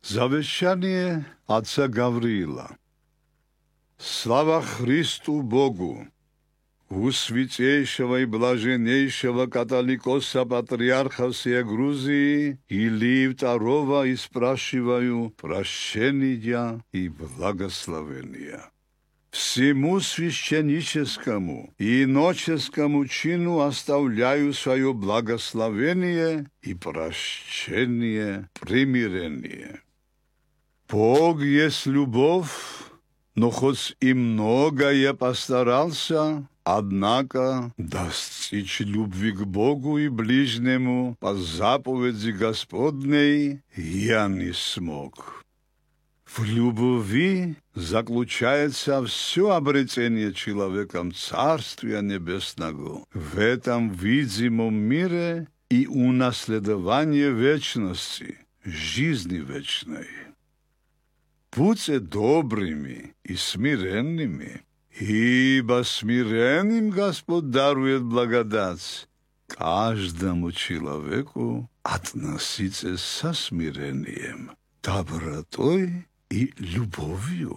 Завещание отца Гавриила. Слава Христу Богу, у святейшего и блаженнейшего католикоса патриарха всей Грузии Илии II и спрашиваю прощения и благословения. Всему священническому и иноческому чину оставляю свое благословение и прощение, примирение. Бог есть любовь, но хоть и многое постарался, однако достичь любви к Богу и ближнему по заповеди Господней я не смог. В любви заключается все обретение человеком Царствия Небесного в этом видимом мире и унаследование вечности, жизни вечной. Будьте добрыми и смиренными, ибо смиренным Господь дарует благодать. Каждому человеку относиться со смирением, добротой и любовью.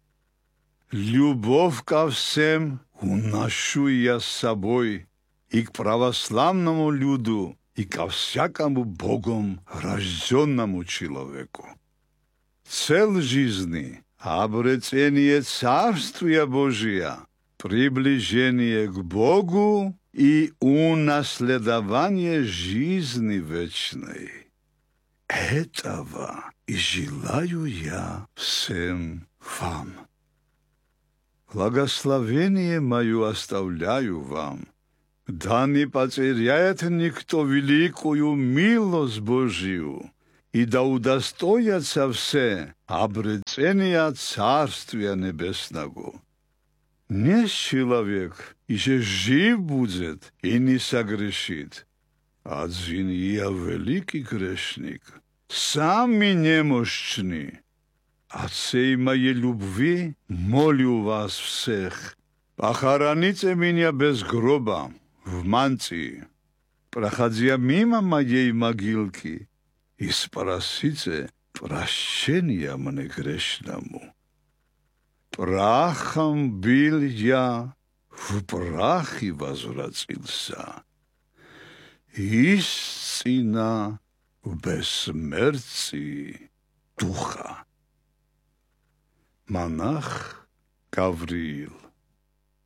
Любовь ко всем уношу я с собой и к православному люду, и ко всякому Богом рожденному человеку. Цель жизни — обретение Царствия Божия, приближение к Богу и унаследование жизни вечной. Этого и желаю я всем вам. Благословение мое оставляю вам, да не потеряет никто великую милость Божию, и да удостоятся все обретения Царствия Небесного. Не человек, еще жив будет и не согрешит. Один я великий грешник, сами немощны. От всей моей любви молю вас всех, похороните меня без гроба, в мантии, проходя мимо моей могилки, и спросите прощения мне грешному. Прахом был я, в прах и возвратился. Истина в бессмертии духа. Монах Гавриил.